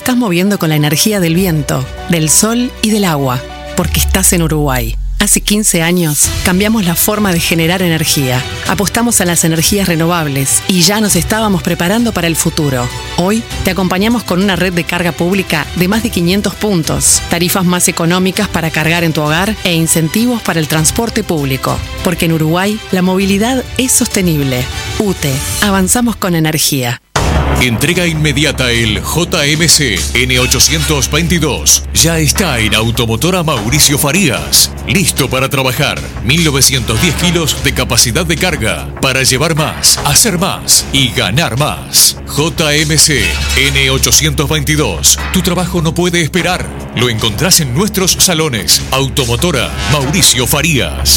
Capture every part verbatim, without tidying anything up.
estás moviendo con la energía del viento, del sol y del agua, porque estás en Uruguay. Hace quince años cambiamos la forma de generar energía, apostamos a las energías renovables y ya nos estábamos preparando para el futuro. Hoy te acompañamos con una red de carga pública de más de quinientos puntos, tarifas más económicas para cargar en tu hogar e incentivos para el transporte público. Porque en Uruguay la movilidad es sostenible. U T E, avanzamos con energía. Entrega inmediata el J M C N ochocientos veintidós. Ya está en Automotora Mauricio Farías. Listo para trabajar. mil novecientos diez kilos de capacidad de carga. Para llevar más, hacer más y ganar más. J M C N ochocientos veintidós. Tu trabajo no puede esperar. Lo encontrás en nuestros salones. Automotora Mauricio Farías.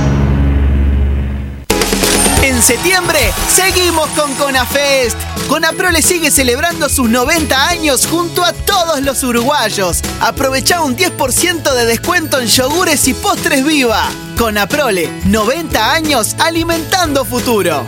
En septiembre, seguimos con CONAFEST. Conaprole sigue celebrando sus noventa años junto a todos los uruguayos. Aprovecha un diez por ciento de descuento en yogures y postres Viva. Conaprole, noventa años alimentando futuro.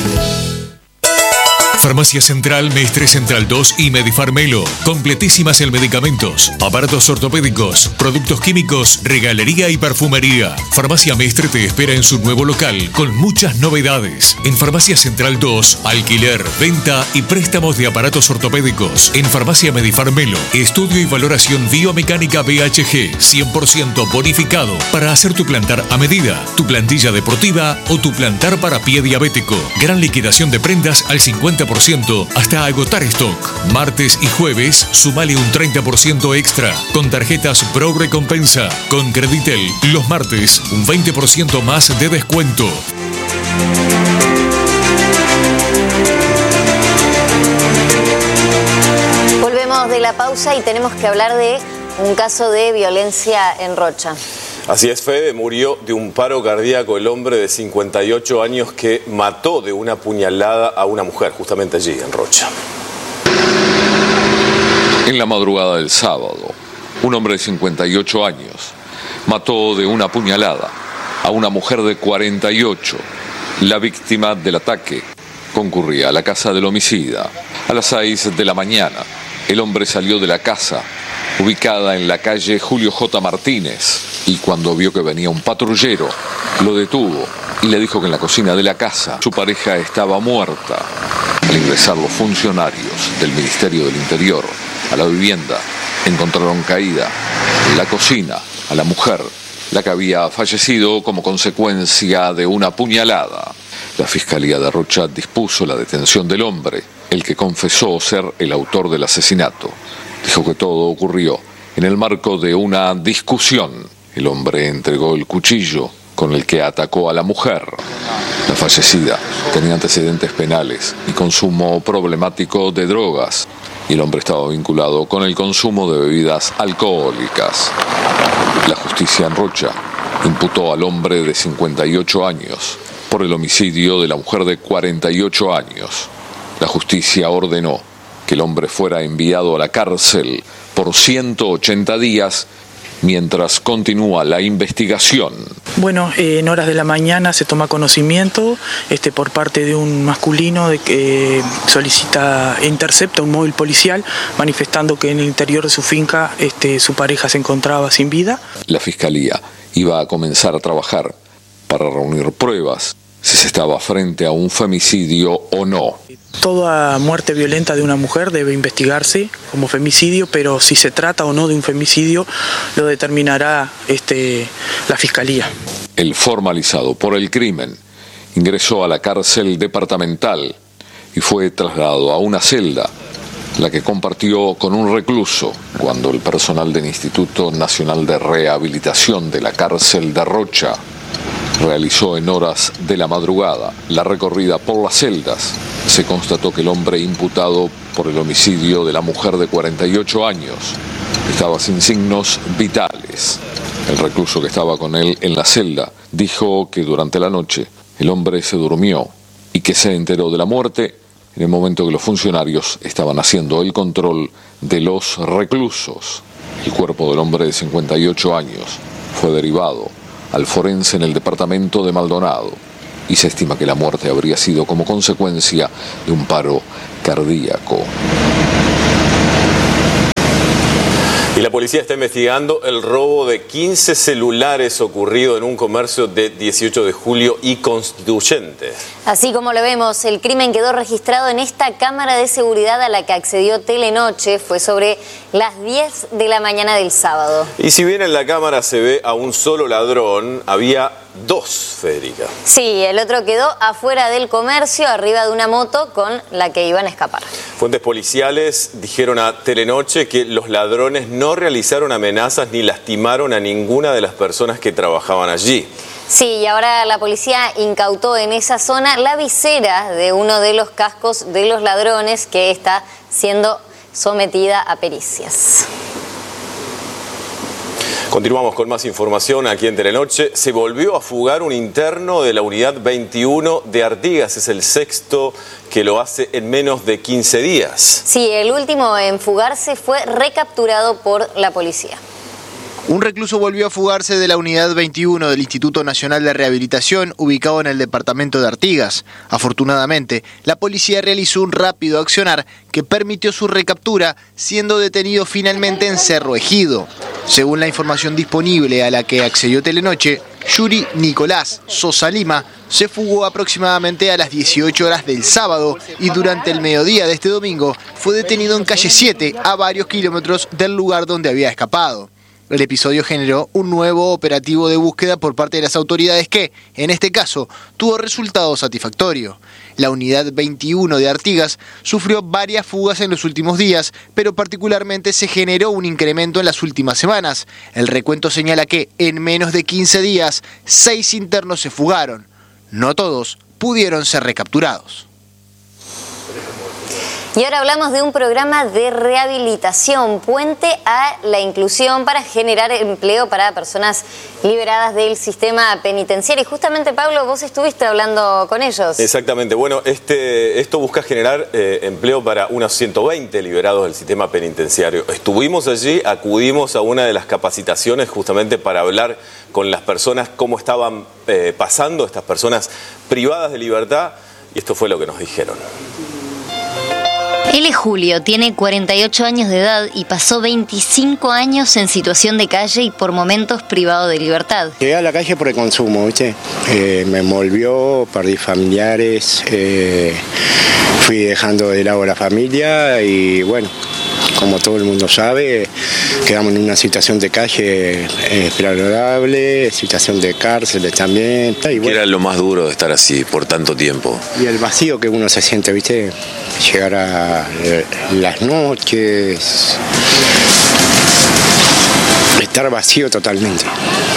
Farmacia Central, Mestre Central dos y Medifarmelo. Completísimas en medicamentos, aparatos ortopédicos, productos químicos, regalería y perfumería. Farmacia Mestre te espera en su nuevo local con muchas novedades. En Farmacia Central dos, alquiler, venta y préstamos de aparatos ortopédicos. En Farmacia Medifarmelo, estudio y valoración biomecánica B H G, cien por ciento bonificado para hacer tu plantar a medida, tu plantilla deportiva o tu plantar para pie diabético. Gran liquidación de prendas al cincuenta por ciento hasta agotar stock. Martes y jueves, sumale un treinta por ciento extra con tarjetas Pro Recompensa. Con Creditel, los martes, un veinte por ciento más de descuento. Volvemos de la pausa y tenemos que hablar de un caso de violencia en Rocha. Así es, Fede, murió de un paro cardíaco el hombre de cincuenta y ocho años que mató de una puñalada a una mujer, justamente allí, en Rocha. En la madrugada del sábado, un hombre de cincuenta y ocho años mató de una puñalada a una mujer de cuarenta y ocho. La víctima del ataque concurría a la casa del homicida. A las seis de la mañana, el hombre salió de la casa, ubicada en la calle Julio J. Martínez, y cuando vio que venía un patrullero, lo detuvo y le dijo que en la cocina de la casa su pareja estaba muerta. Al ingresar los funcionarios del Ministerio del Interior a la vivienda, encontraron caída en la cocina a la mujer, la que había fallecido como consecuencia de una puñalada. La Fiscalía de Rocha dispuso la detención del hombre, el que confesó ser el autor del asesinato. Dijo que todo ocurrió en el marco de una discusión. El hombre entregó el cuchillo con el que atacó a la mujer. La fallecida tenía antecedentes penales y consumo problemático de drogas, y el hombre estaba vinculado con el consumo de bebidas alcohólicas. La justicia en Rocha imputó al hombre de cincuenta y ocho años por el homicidio de la mujer de cuarenta y ocho años. La justicia ordenó que el hombre fuera enviado a la cárcel por ciento ochenta días mientras continúa la investigación. Bueno, eh, en horas de la mañana se toma conocimiento este, por parte de un masculino de que solicita e intercepta un móvil policial manifestando que en el interior de su finca este, su pareja se encontraba sin vida. La Fiscalía iba a comenzar a trabajar para reunir pruebas si se estaba frente a un femicidio o no. Toda muerte violenta de una mujer debe investigarse como femicidio, pero si se trata o no de un femicidio lo determinará este, la Fiscalía. El formalizado por el crimen ingresó a la cárcel departamental y fue trasladado a una celda, la que compartió con un recluso, cuando el personal del Instituto Nacional de Rehabilitación de la cárcel de Rocha realizó en horas de la madrugada la recorrida por las celdas. Se constató que el hombre imputado por el homicidio de la mujer de cuarenta y ocho años estaba sin signos vitales. El recluso que estaba con él en la celda dijo que durante la noche el hombre se durmió y que se enteró de la muerte en el momento que los funcionarios estaban haciendo el control de los reclusos. El cuerpo del hombre de cincuenta y ocho años fue derivado al forense en el departamento de Maldonado y se estima que la muerte habría sido como consecuencia de un paro cardíaco. Y la policía está investigando el robo de quince celulares ocurrido en un comercio de dieciocho de julio y Constituyente. Así como lo vemos, el crimen quedó registrado en esta cámara de seguridad a la que accedió Telenoche. Fue sobre las diez de la mañana del sábado. Y si bien en la cámara se ve a un solo ladrón, había dos, Federica. Sí, el otro quedó afuera del comercio, arriba de una moto con la que iban a escapar. Fuentes policiales dijeron a Telenoche que los ladrones no realizaron amenazas ni lastimaron a ninguna de las personas que trabajaban allí. Sí, y ahora la policía incautó en esa zona la visera de uno de los cascos de los ladrones, que está siendo sometida a pericias. Continuamos con más información aquí en Telenoche. Se volvió a fugar un interno de la unidad veintiuno de Artigas. Es el sexto que lo hace en menos de quince días. Sí, el último en fugarse fue recapturado por la policía. Un recluso volvió a fugarse de la unidad veintiuno del Instituto Nacional de Rehabilitación, ubicado en el departamento de Artigas. Afortunadamente, la policía realizó un rápido accionar que permitió su recaptura, siendo detenido finalmente en Cerro Ejido. Según la información disponible a la que accedió Telenoche, Yuri Nicolás Sosa Lima se fugó aproximadamente a las dieciocho horas del sábado y durante el mediodía de este domingo fue detenido en calle siete, a varios kilómetros del lugar donde había escapado. El episodio generó un nuevo operativo de búsqueda por parte de las autoridades que, en este caso, tuvo resultado satisfactorio. La unidad veintiuno de Artigas sufrió varias fugas en los últimos días, pero particularmente se generó un incremento en las últimas semanas. El recuento señala que, en menos de quince días, seis internos se fugaron. No todos pudieron ser recapturados. Y ahora hablamos de un programa de rehabilitación, Puente a la Inclusión, para generar empleo para personas liberadas del sistema penitenciario. Y justamente, Pablo, vos estuviste hablando con ellos. Exactamente. Bueno, este, esto busca generar eh, empleo para unos ciento veinte liberados del sistema penitenciario. Estuvimos allí, acudimos a una de las capacitaciones justamente para hablar con las personas cómo estaban eh, pasando estas personas privadas de libertad, y esto fue lo que nos dijeron. Él es Julio, tiene cuarenta y ocho años de edad y pasó veinticinco años en situación de calle y por momentos privado de libertad. Llegué a la calle por el consumo, ¿viste? Eh, me envolvió, perdí familiares, eh, fui dejando de lado a la familia y bueno, como todo el mundo sabe, quedamos en una situación de calle desagradable, situación de cárceles también. Y bueno, ¿qué era lo más duro de estar así por tanto tiempo? Y el vacío que uno se siente, ¿viste? Llegar a las noches, estar vacío totalmente.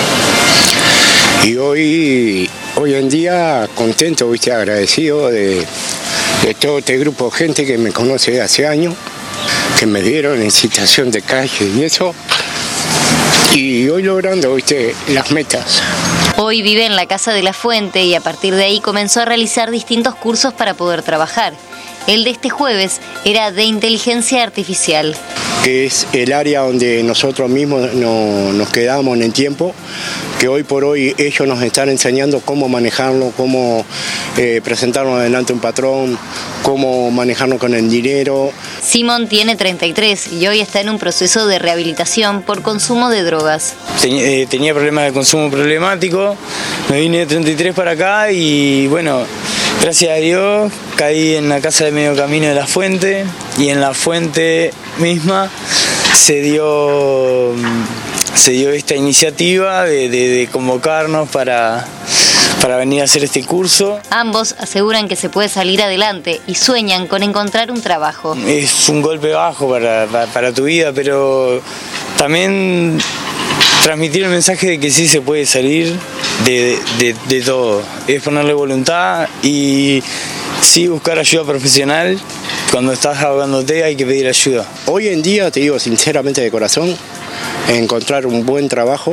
Y hoy, hoy en día contento, ¿viste? Agradecido de, de todo este grupo de gente que me conoce de hace años, que me dieron en situación de calle y eso, y hoy logrando, ¿viste?, las metas. Hoy vive en la Casa de la Fuente y a partir de ahí comenzó a realizar distintos cursos para poder trabajar. El de este jueves era de inteligencia artificial, que es el área donde nosotros mismos no, nos quedamos en el tiempo, que hoy por hoy ellos nos están enseñando cómo manejarlo, cómo eh, presentarnos delante un patrón, cómo manejarnos con el dinero. Simón tiene treinta y tres y hoy está en un proceso de rehabilitación por consumo de drogas. Ten, eh, tenía problemas de consumo problemático, me vine de treinta y tres para acá y bueno, gracias a Dios caí en la Casa de Medio Camino de la Fuente y en la Fuente misma se dio, se dio esta iniciativa de, de, de convocarnos para, para venir a hacer este curso. Ambos aseguran que se puede salir adelante y sueñan con encontrar un trabajo. Es un golpe bajo para, para, para tu vida, pero también transmitir el mensaje de que sí se puede salir de, de, de todo. Es ponerle voluntad y sí buscar ayuda profesional. Cuando estás ahogándote hay que pedir ayuda. Hoy en día, te digo sinceramente de corazón, encontrar un buen trabajo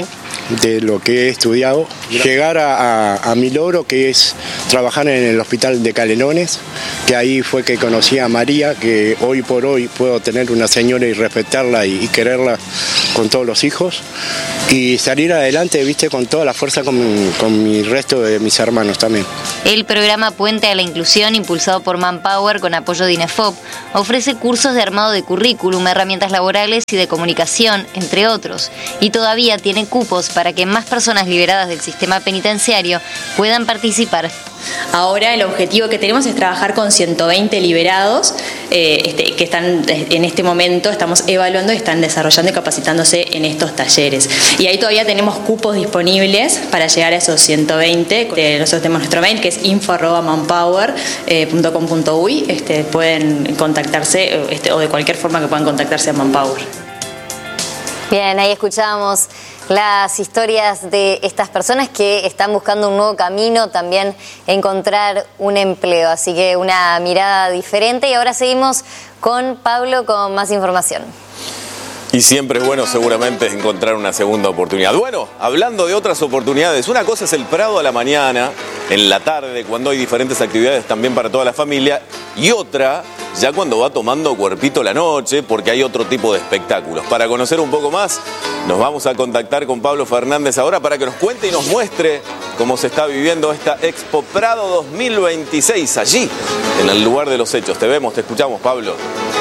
de lo que he estudiado, llegar a, a, a mi logro, que es trabajar en el hospital de Canelones, que ahí fue que conocí a María, que hoy por hoy puedo tener una señora y respetarla y, y quererla con todos los hijos, y salir adelante, viste, con toda la fuerza con, con mi resto de mis hermanos también. El programa Puente a la Inclusión, impulsado por Manpower con apoyo de INEFOP, ofrece cursos de armado de currículum, herramientas laborales y de comunicación, entre otros, y todavía tiene cupos para que más personas liberadas del sistema penitenciario puedan participar. Ahora el objetivo que tenemos es trabajar con ciento veinte liberados eh, este, que están en este momento, estamos evaluando, están desarrollando y capacitándose en estos talleres. Y ahí todavía tenemos cupos disponibles para llegar a esos ciento veinte. Eh, nosotros tenemos nuestro mail que es info arroba manpower punto com punto uy. Este, pueden contactarse este, o de cualquier forma que puedan contactarse a Manpower. Bien, ahí escuchábamos las historias de estas personas que están buscando un nuevo camino, también encontrar un empleo, así que una mirada diferente. Y ahora seguimos con Pablo con más información. Y siempre es bueno seguramente encontrar una segunda oportunidad. Bueno, hablando de otras oportunidades, una cosa es el Prado a la mañana, en la tarde, cuando hay diferentes actividades también para toda la familia, y otra ya cuando va tomando cuerpito la noche, porque hay otro tipo de espectáculos. Para conocer un poco más, nos vamos a contactar con Pablo Fernández ahora para que nos cuente y nos muestre cómo se está viviendo esta Expo Prado dos mil veintiséis, allí, en el lugar de los hechos. Te vemos, te escuchamos, Pablo.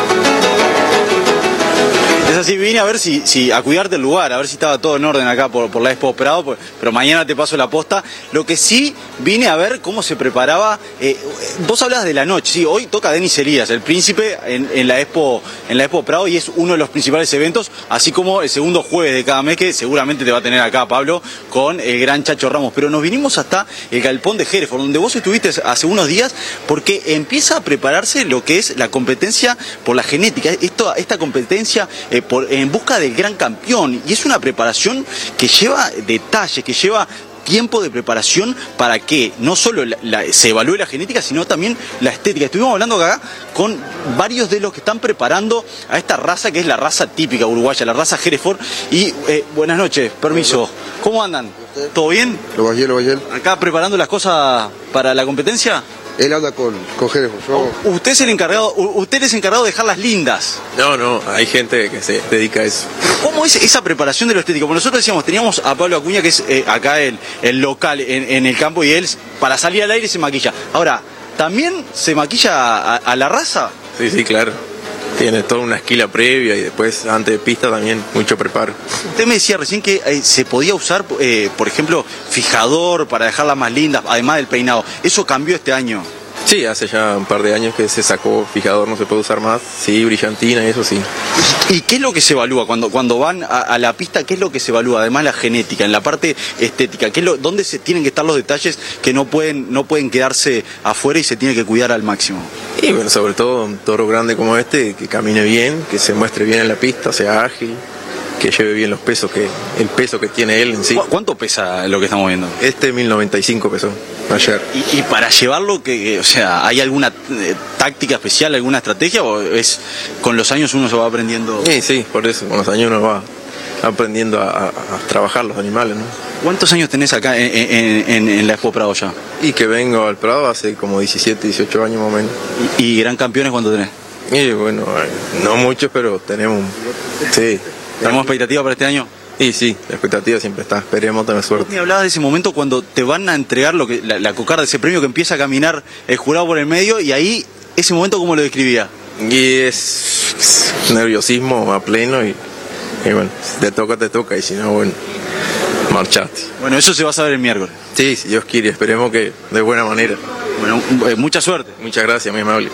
Es así, vine a ver si, si a cuidarte del lugar, a ver si estaba todo en orden acá por, por la Expo Prado, por, pero mañana te paso la posta. Lo que sí, vine a ver cómo se preparaba. Eh, vos hablabas de la noche, sí, hoy toca Denis Elías, el príncipe, en, en, la Expo, en la Expo Prado, y es uno de los principales eventos, así como el segundo jueves de cada mes, que seguramente te va a tener acá, Pablo, con el gran Chacho Ramos. Pero nos vinimos hasta el galpón de Hereford, donde vos estuviste hace unos días, porque empieza a prepararse lo que es la competencia por la genética, esto, esta competencia eh, por, en busca del gran campeón, y es una preparación que lleva detalles, que lleva tiempo de preparación para que no solo la, la, se evalúe la genética, sino también la estética. Estuvimos hablando acá con varios de los que están preparando a esta raza, que es la raza típica uruguaya, la raza Hereford. Y eh, buenas noches, permiso. ¿Cómo andan? ¿Todo bien? Lo bajé, lo bajé. ¿Acá preparando las cosas para la competencia? Él anda con, con Hereford. Yo... Usted es el encargado, usted es encargado de dejarlas lindas. No, no, hay gente que se dedica a eso. ¿Cómo es esa preparación de lo estético? Porque nosotros decíamos, teníamos a Pablo Acuña, que es eh, acá el, el local en, en el campo, y él para salir al aire se maquilla. Ahora, ¿también se maquilla a, a la raza? Sí, sí, claro. Tiene toda una esquila previa y después, antes de pista, también mucho preparo. Usted me decía recién que eh, se podía usar, eh, por ejemplo, fijador para dejarlas más lindas, además del peinado. ¿Eso cambió este año? Sí, hace ya un par de años que se sacó fijador, no se puede usar más. Sí, brillantina y eso sí. ¿Y qué es lo que se evalúa cuando, cuando van a, a la pista? ¿Qué es lo que se evalúa? Además la genética, en la parte estética, ¿qué es lo, ¿dónde se tienen que estar los detalles que no pueden, no pueden quedarse afuera y se tiene que cuidar al máximo? Y bueno, sobre todo un toro grande como este, que camine bien, que se muestre bien en la pista, sea ágil, que lleve bien los pesos, que el peso que tiene él en sí. ¿Cuánto pesa lo que estamos viendo? Este mil noventa y cinco pesó ayer. ¿Y, y para llevarlo, que, o sea, hay alguna eh, táctica especial, alguna estrategia, o es con los años uno se va aprendiendo? Sí, sí, por eso, con los años uno va aprendiendo a, a, a trabajar los animales, ¿no? ¿Cuántos años tenés acá en, en, en, en la Expo Prado ya? Y que vengo al Prado hace como diecisiete, dieciocho años más o menos. ¿Y, y gran campeones cuánto tenés? Y bueno, no muchos, pero tenemos, sí. ¿Tenemos expectativa para este año? Sí, sí, la expectativa siempre está, esperemos tener suerte. Vos me hablabas de ese momento cuando te van a entregar lo que, la, la cocarda, ese premio que empieza a caminar el jurado por el medio, y ahí, ese momento, ¿cómo lo describía? Y es, es nerviosismo a pleno, y, y bueno, si te toca, te toca, y si no, bueno, marchate. Bueno, eso se va a saber el miércoles. Sí, si Dios quiere, esperemos que de buena manera. Bueno, eh, mucha suerte. Muchas gracias, muy amable.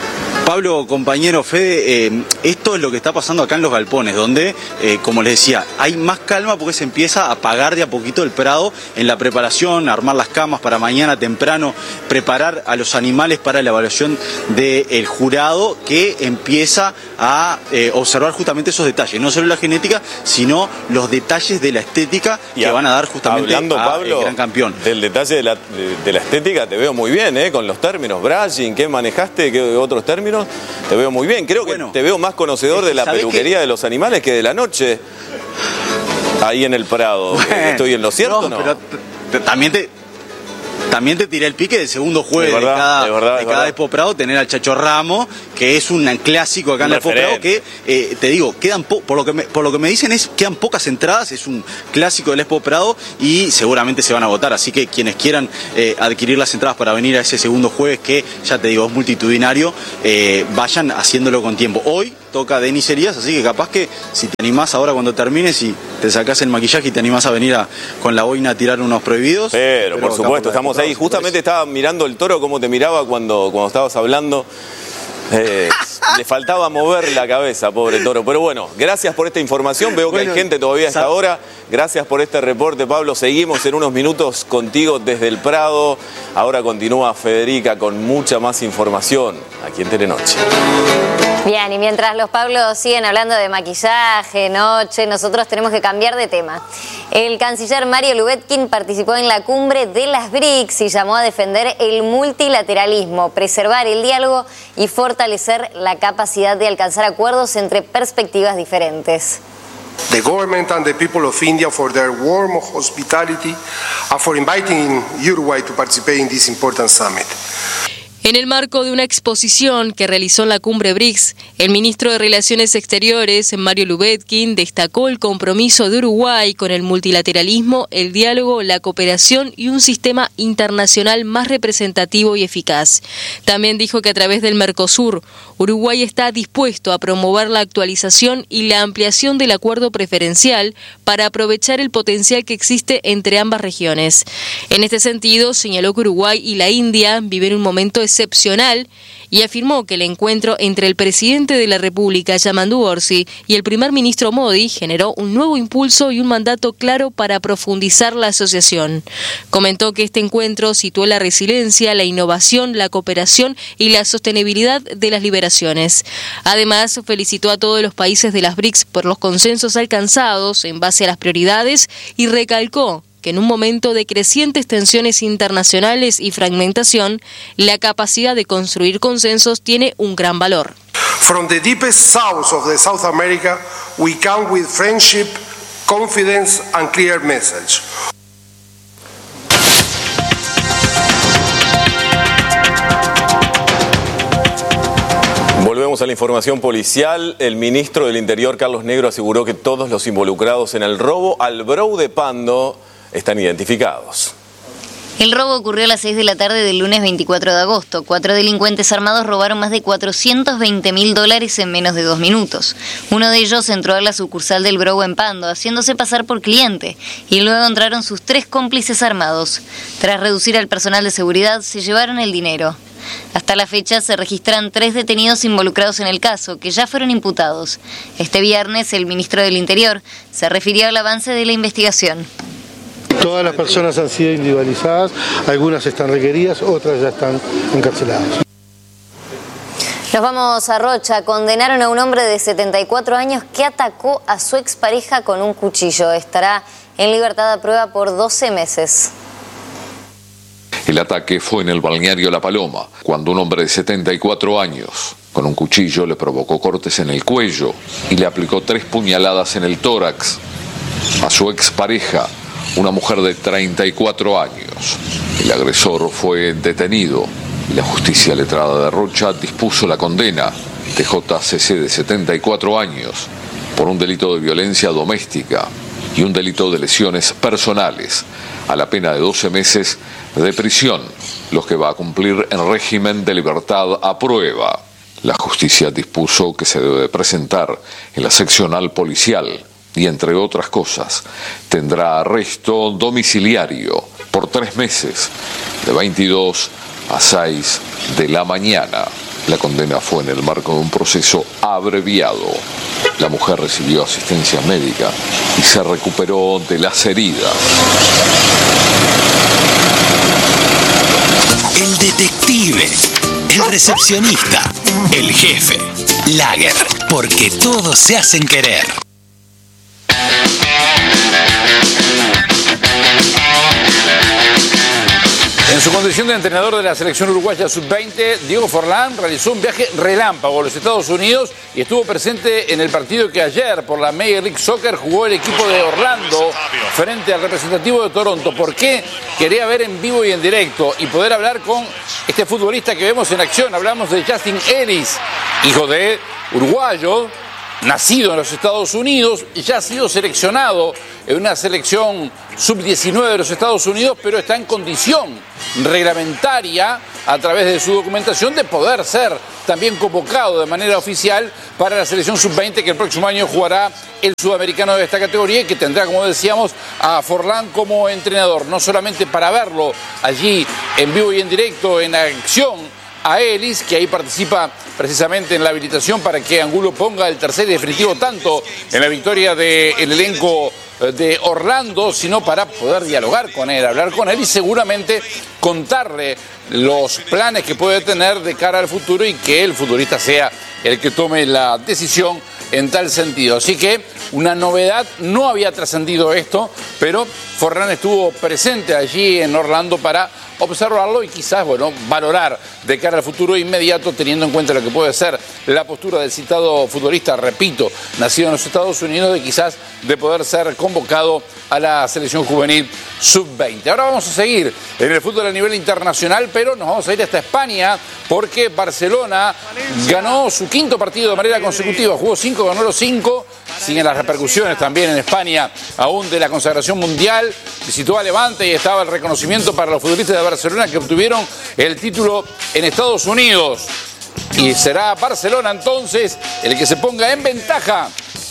Pablo, compañero Fede, eh, esto es lo que está pasando acá en los galpones, donde, eh, como les decía, hay más calma porque se empieza a apagar de a poquito el prado en la preparación, armar las camas para mañana temprano, preparar a los animales para la evaluación del jurado, que empieza a eh, observar justamente esos detalles, no solo la genética, sino los detalles de la estética y que a, van a dar justamente hablando, a Pablo, el gran campeón. Del detalle de la, de, de la estética te veo muy bien, ¿eh? Con los términos, brushing, ¿qué manejaste? ¿Qué otros términos? Te veo muy bien, creo bueno, que te veo más conocedor de la peluquería que... de los animales que de la noche. ahí en el Prado. Bueno, ¿Estoy en lo cierto o no? Pero t- también te... También te tiré el pique del segundo jueves de, verdad, de cada, de, verdad, de cada Expo Prado, tener al Chacho Ramos, que es un clásico acá un en la Expo Prado, que eh, te digo, quedan po por, lo que me, por lo que me dicen es quedan pocas entradas, es un clásico del Expo Prado y seguramente se van a agotar, así que quienes quieran eh, adquirir las entradas para venir a ese segundo jueves, que ya te digo, es multitudinario, eh, vayan haciéndolo con tiempo. Hoy toca Denis Elías, así que capaz que si te animás ahora cuando termines y te sacás el maquillaje y te animás a venir a, con la boina a tirar unos prohibidos. Pero, pero por supuesto, estamos ahí. Justamente estaba mirando el Toro cómo te miraba cuando, cuando estabas hablando. Eh, le faltaba mover la cabeza, pobre Toro. Pero bueno, gracias por esta información. Veo que bueno, hay gente todavía a esta hora. Gracias por este reporte, Pablo. Seguimos en unos minutos contigo desde el Prado. Ahora continúa Federica con mucha más información aquí en Telenoche. Bien, y mientras los Pablos siguen hablando de maquillaje, noche, nosotros tenemos que cambiar de tema. El canciller Mario Lubetkin participó en la cumbre de las B R I C S y llamó a defender el multilateralismo, preservar el diálogo y fortalecer la capacidad de alcanzar acuerdos entre perspectivas diferentes. The government and the people of India for their warm hospitality and for inviting Uruguay to participate in this important summit. En el marco de una exposición que realizó en la cumbre B R I C S, el ministro de Relaciones Exteriores, Mario Lubetkin, destacó el compromiso de Uruguay con el multilateralismo, el diálogo, la cooperación y un sistema internacional más representativo y eficaz. También dijo que a través del Mercosur, Uruguay está dispuesto a promover la actualización y la ampliación del acuerdo preferencial para aprovechar el potencial que existe entre ambas regiones. En este sentido, señaló que Uruguay y la India viven un momento excepcional y afirmó que el encuentro entre el presidente de la República, Yamandu Orsi, y el primer ministro Modi generó un nuevo impulso y un mandato claro para profundizar la asociación. Comentó que este encuentro situó la resiliencia, la innovación, la cooperación y la sostenibilidad de las liberaciones. Además, felicitó a todos los países de las B R I C S por los consensos alcanzados en base a las prioridades y recalcó que en un momento de crecientes tensiones internacionales y fragmentación, la capacidad de construir consensos tiene un gran valor. From the deepest south of the South America, we come with friendship, confidence and clear message. Volvemos a la información policial. El ministro del Interior, Carlos Negro, aseguró que todos los involucrados en el robo al Brou de Pando están identificados. El robo ocurrió a las seis de la tarde del lunes veinticuatro de agosto. Cuatro delincuentes armados robaron más de cuatrocientos veinte mil dólares en menos de dos minutos. Uno de ellos entró a la sucursal del Brou en Pando, haciéndose pasar por cliente, y luego entraron sus tres cómplices armados. Tras reducir al personal de seguridad, se llevaron el dinero. Hasta la fecha se registran tres detenidos involucrados en el caso, que ya fueron imputados. Este viernes, el ministro del Interior se refirió al avance de la investigación. Todas las personas han sido individualizadas, algunas están requeridas, otras ya están encarceladas. Nos vamos a Rocha. Condenaron a un hombre de setenta y cuatro años que atacó a su expareja con un cuchillo. Estará en libertad a prueba por doce meses. El ataque fue en el balneario La Paloma, cuando un hombre de setenta y cuatro años, con un cuchillo, le provocó cortes en el cuello y le aplicó tres puñaladas en el tórax a su expareja, una mujer de treinta y cuatro años. El agresor fue detenido y la justicia letrada de Rocha dispuso la condena de J C C de setenta y cuatro años por un delito de violencia doméstica y un delito de lesiones personales a la pena de doce meses de prisión, los que va a cumplir en régimen de libertad a prueba. La justicia dispuso que se debe presentar en la seccional policial y, entre otras cosas, tendrá arresto domiciliario por tres meses, de veintidós a seis de la mañana. La condena fue en el marco de un proceso abreviado. La mujer recibió asistencia médica y se recuperó de las heridas. El detective, el recepcionista, el jefe, Lager, porque todos se hacen querer. En su condición de entrenador de la selección uruguaya sub veinte, Diego Forlán realizó un viaje relámpago a los Estados Unidos y estuvo presente en el partido que ayer por la Major League Soccer jugó el equipo de Orlando frente al representativo de Toronto. ¿Por qué? Quería ver en vivo y en directo y poder hablar con este futbolista que vemos en acción. Hablamos de Justin Ellis, hijo de uruguayo, nacido en los Estados Unidos, ya ha sido seleccionado en una selección sub diecinueve de los Estados Unidos, pero está en condición reglamentaria a través de su documentación de poder ser también convocado de manera oficial para la selección sub veinte que el próximo año jugará el sudamericano de esta categoría y que tendrá, como decíamos, a Forlán como entrenador, no solamente para verlo allí en vivo y en directo, en acción, a Ellis, que ahí participa precisamente en la habilitación para que Angulo ponga el tercer y definitivo tanto en la victoria del elenco de Orlando, sino para poder dialogar con él, hablar con él y seguramente contarle los planes que puede tener de cara al futuro y que el futbolista sea el que tome la decisión en tal sentido. Así que una novedad, no había trascendido esto, pero Forlán estuvo presente allí en Orlando para observarlo y quizás, bueno, valorar de cara al futuro inmediato, teniendo en cuenta lo que puede ser la postura del citado futbolista, repito, nacido en los Estados Unidos, de quizás de poder ser convocado a la selección juvenil sub veinte. Ahora vamos a seguir en el fútbol a nivel internacional, pero nos vamos a ir hasta España porque Barcelona ganó su quinto partido de manera consecutiva, jugó cinco, ganó los cinco, siguen las repercusiones también en España aún de la consagración mundial, visitó a Levante y estaba el reconocimiento para los futbolistas de Barcelona que obtuvieron el título en Estados Unidos. Y será Barcelona entonces el que se ponga en ventaja.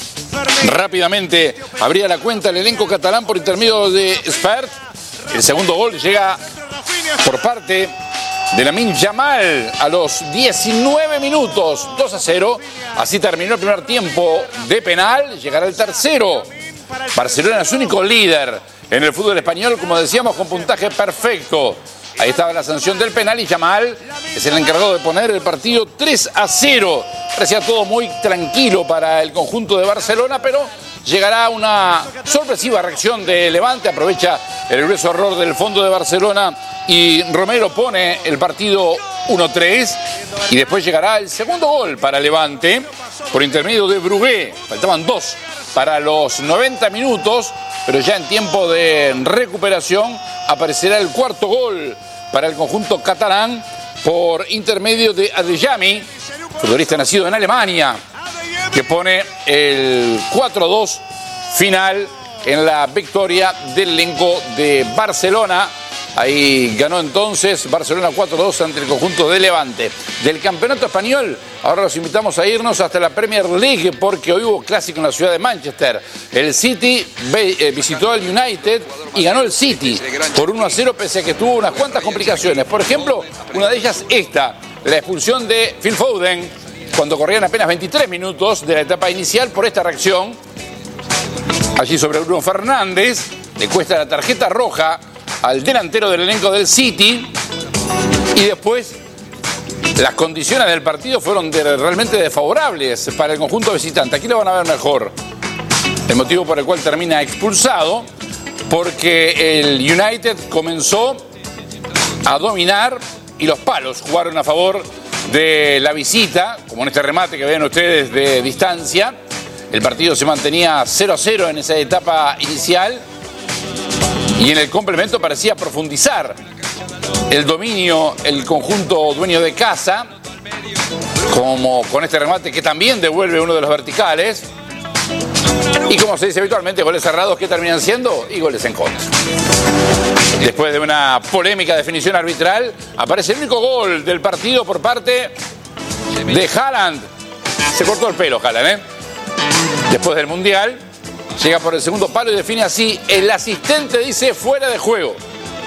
Rápidamente abría la cuenta el elenco catalán por intermedio de Spert. El segundo gol llega por parte de Lamine Yamal a los diecinueve minutos, dos a cero. Así terminó el primer tiempo de penal. Llegará el tercero. Barcelona es único líder en el fútbol español, como decíamos, con puntaje perfecto. Ahí estaba la sanción del penal y Yamal es el encargado de poner el partido tres a cero. Parecía todo muy tranquilo para el conjunto de Barcelona, pero llegará una sorpresiva reacción de Levante. Aprovecha el grueso error del fondo de Barcelona y Romero pone el partido uno tres. Y después llegará el segundo gol para Levante por intermedio de Brugué. Faltaban dos para los noventa minutos, pero ya en tiempo de recuperación aparecerá el cuarto gol para el conjunto catalán por intermedio de Adeyemi, futbolista nacido en Alemania, que pone el cuatro dos final en la victoria del elenco de Barcelona. Ahí ganó entonces Barcelona cuatro dos ante el conjunto de Levante. Del campeonato español, ahora los invitamos a irnos hasta la Premier League porque hoy hubo clásico en la ciudad de Manchester. El City visitó al United y ganó el City por uno a cero pese a que tuvo unas cuantas complicaciones. Por ejemplo, una de ellas esta, la expulsión de Phil Foden cuando corrían apenas veintitrés minutos de la etapa inicial por esta reacción. Allí sobre Bruno Fernández, le cuesta la tarjeta roja al delantero del elenco del City y después las condiciones del partido fueron de, realmente desfavorables para el conjunto visitante. Aquí lo van a ver mejor. El motivo por el cual termina expulsado, porque el United comenzó a dominar y los palos jugaron a favor de la visita, como en este remate que ven ustedes de distancia. El partido se mantenía cero a cero en esa etapa inicial. Y en el complemento parecía profundizar el dominio, el conjunto dueño de casa, como con este remate que también devuelve uno de los verticales. Y como se dice habitualmente, goles cerrados que terminan siendo y goles en contra. Después de una polémica definición arbitral, aparece el único gol del partido por parte de Haaland. Se cortó el pelo Haaland, ¿eh? Después del Mundial. Llega por el segundo palo y define así. El asistente dice fuera de juego.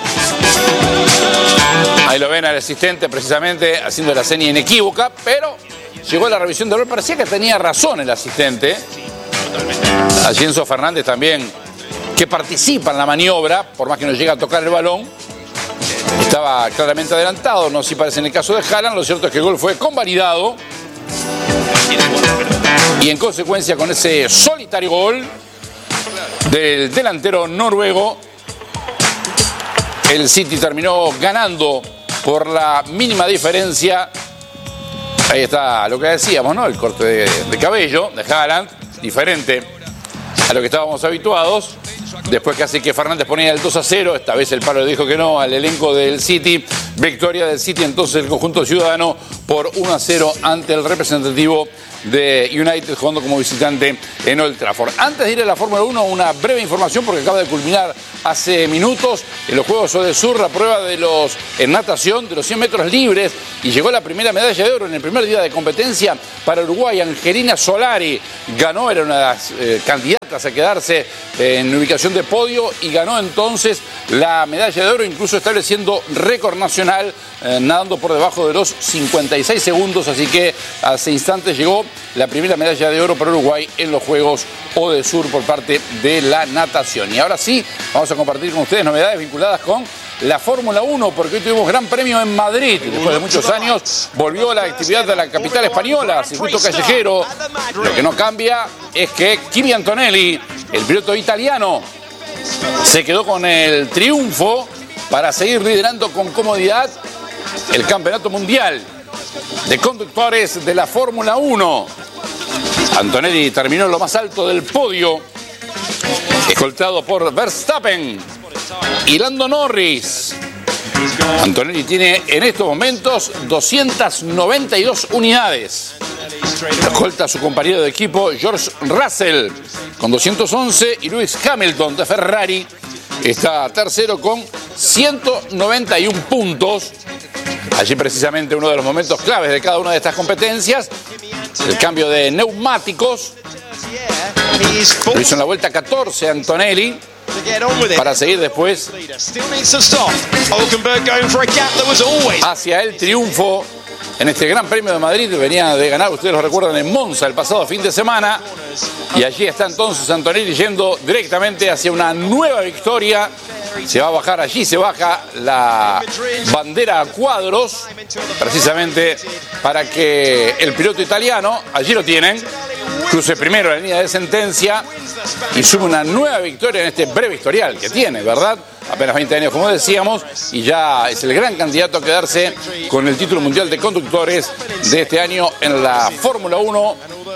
Ahí lo ven al asistente precisamente haciendo la seña inequívoca, pero llegó la revisión de gol. Parecía que tenía razón el asistente. Allí Enzo Fernández también, que participa en la maniobra, por más que no llega a tocar el balón. Estaba claramente adelantado, no si parece en el caso de Haaland. Lo cierto es que el gol fue convalidado. Y en consecuencia con ese solitario gol del delantero noruego, el City terminó ganando por la mínima diferencia. Ahí está lo que decíamos, ¿no? El corte de, de cabello de Haaland, diferente a lo que estábamos habituados. Después casi que Fernández ponía el dos a cero, esta vez el palo le dijo que no al elenco del City. Victoria del City, entonces el conjunto ciudadano por uno a cero ante el representativo de United jugando como visitante en Old Trafford. Antes de ir a la Fórmula uno, una breve información porque acaba de culminar hace minutos en los Juegos Odesur la prueba de los en natación de los cien metros libres y llegó la primera medalla de oro en el primer día de competencia para Uruguay. Angelina Solari ganó, era una de las eh, candidatas a quedarse en ubicación de podio y ganó entonces la medalla de oro, incluso estableciendo récord nacional eh, nadando por debajo de los cincuenta y seis segundos, así que hace instantes llegó la primera medalla de oro para Uruguay en los Juegos Odesur por parte de la natación. Y ahora sí, vamos a compartir con ustedes novedades vinculadas con la Fórmula uno, porque hoy tuvimos gran premio en Madrid. Después de muchos años volvió la actividad de la capital española, circuito callejero. Lo que no cambia es que Kimi Antonelli, el piloto italiano, se quedó con el triunfo para seguir liderando con comodidad el campeonato mundial de conductores de la Fórmula uno. Antonelli terminó en lo más alto del podio, escoltado por Verstappen y Lando Norris. Antonelli tiene en estos momentos doscientas noventa y dos unidades. Escolta a su compañero de equipo George Russell con doscientos once y Lewis Hamilton de Ferrari está tercero con ciento noventa y uno puntos. Allí precisamente uno de los momentos claves de cada una de estas competencias, el cambio de neumáticos. Lo hizo en la vuelta catorce Antonelli para seguir después hacia el triunfo en este Gran Premio de Madrid. Venía de ganar, ustedes lo recuerdan, en Monza el pasado fin de semana. Y allí está entonces Antonelli yendo directamente hacia una nueva victoria. Se va a bajar allí, se baja la bandera a cuadros, precisamente para que el piloto italiano, allí lo tienen, cruce primero la línea de sentencia y sume una nueva victoria en este breve historial que tiene, ¿verdad? Apenas veinte años, como decíamos, y ya es el gran candidato a quedarse con el título mundial de conductores de este año en la Fórmula uno.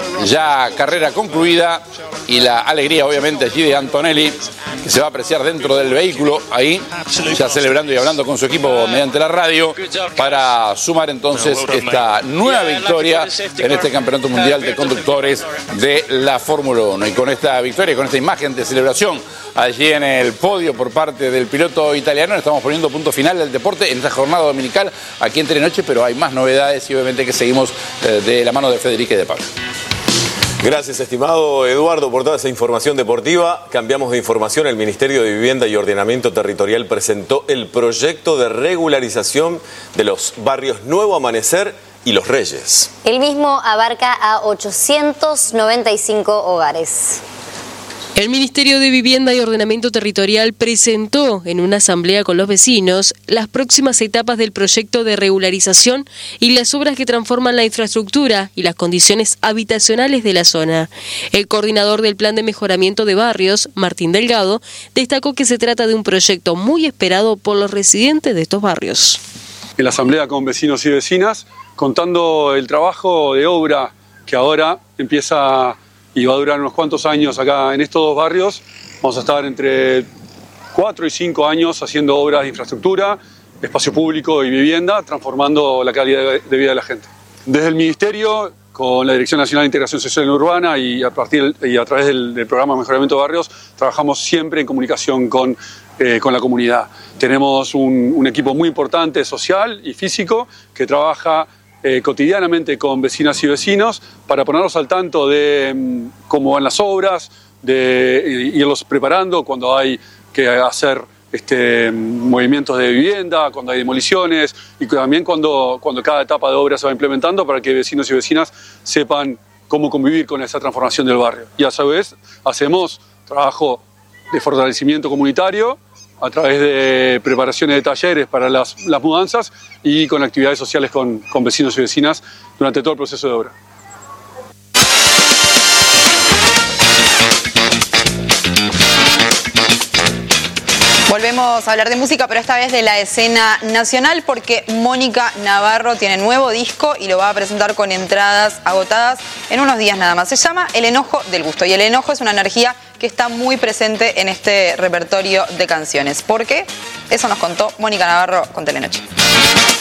Ya carrera concluida y la alegría, obviamente, allí de Antonelli, que se va a apreciar dentro del vehículo, ahí, ya celebrando y hablando con su equipo mediante la radio, para sumar entonces esta nueva victoria en este Campeonato Mundial de Conductores de la Fórmula uno. Y con esta victoria, con esta imagen de celebración allí en el podio por parte del piloto italiano, estamos poniendo punto final al deporte en esta jornada dominical aquí en Telenoche, pero hay más novedades y obviamente que seguimos eh, de la mano de Federica y de Pablo. Gracias, estimado Eduardo, por toda esa información deportiva. Cambiamos de información. El Ministerio de Vivienda y Ordenamiento Territorial presentó el proyecto de regularización de los barrios Nuevo Amanecer y Los Reyes. El mismo abarca a ochocientos noventa y cinco hogares. El Ministerio de Vivienda y Ordenamiento Territorial presentó en una asamblea con los vecinos las próximas etapas del proyecto de regularización y las obras que transforman la infraestructura y las condiciones habitacionales de la zona. El coordinador del Plan de Mejoramiento de Barrios, Martín Delgado, destacó que se trata de un proyecto muy esperado por los residentes de estos barrios. En la asamblea con vecinos y vecinas, contando el trabajo de obra que ahora empieza y va a durar unos cuantos años acá en estos dos barrios. Vamos a estar entre cuatro y cinco años haciendo obras de infraestructura, espacio público y vivienda, transformando la calidad de vida de la gente. Desde el Ministerio, con la Dirección Nacional de Integración Social y Urbana y a, partir, y a través del, del programa de Mejoramiento de Barrios, trabajamos siempre en comunicación con, eh, con la comunidad. Tenemos un, un equipo muy importante social y físico que trabaja Eh, cotidianamente con vecinas y vecinos para ponerlos al tanto de mm, cómo van las obras, de irlos preparando cuando hay que hacer este, movimientos de vivienda, cuando hay demoliciones y también cuando, cuando cada etapa de obra se va implementando para que vecinos y vecinas sepan cómo convivir con esa transformación del barrio. Y a su vez hacemos trabajo de fortalecimiento comunitario a través de preparaciones de talleres para las, las mudanzas y con actividades sociales con, con vecinos y vecinas durante todo el proceso de obra. Volvemos a hablar de música, pero esta vez de la escena nacional, porque Mónica Navarro tiene nuevo disco y lo va a presentar con entradas agotadas en unos días nada más. Se llama El Enojo del Gusto, y el enojo es una energía que está muy presente en este repertorio de canciones. ¿Por qué? Eso nos contó Mónica Navarro con Telenoche.